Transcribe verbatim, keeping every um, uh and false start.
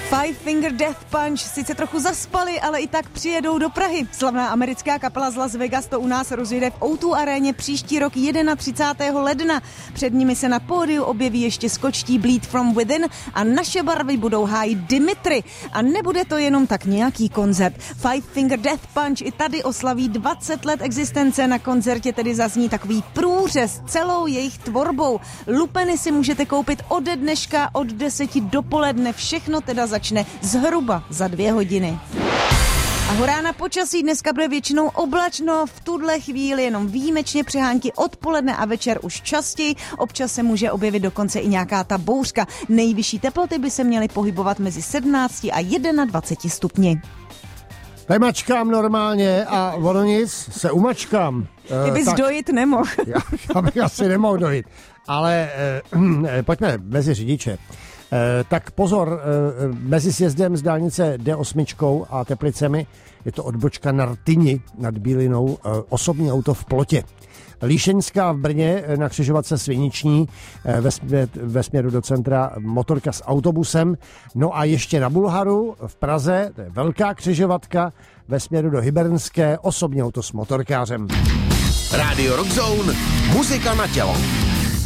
Five Finger Death Punch sice trochu zaspali, ale i tak přijedou do Prahy. Slavná americká kapela z Las Vegas to u nás rozjede v ó dva aréně příští rok třicátého prvního ledna. Před nimi se na pódiu objeví ještě skočtí Bleed From Within a naše barvy budou hájit Dimitri. A nebude to jenom tak nějaký koncert. Five Finger Death Punch i tady oslaví dvacet let existence. Na koncertě tedy zazní takový průřez celou jejich tvorbou. Lupeny si můžete koupit ode dneška od deseti dopoledne. Všechno teda začne zhruba za dvě hodiny. A horá na počasí, dneska bude většinou oblačno, v tuhle chvíli jenom výjimečně přehánky odpoledne a večer už častěji, občas se může objevit dokonce i nějaká ta bouřka. Nejvyšší teploty by se měly pohybovat mezi sedmnácti a dvaceti jedna stupni. Nemačkám normálně a ono nic, se umačkám. Ty bys tak, dojít nemohl. Já, já bych asi nemohl dojít, ale eh, pojďme mezi řidiče. Eh, tak pozor, eh, mezi sjezdem z dálnice D osm a Teplicemi je to odbočka na Rtyni nad Bílinou, eh, osobní auto v plotě. Líšeňská v Brně na křižovatce Sviniční eh, ve, směr, ve směru do centra motorka s autobusem. No a ještě na Bulharu v Praze, to je velká křižovatka, ve směru do Hybernské osobní auto s motorkářem. Rádio Rock Zone, muzika na tělo.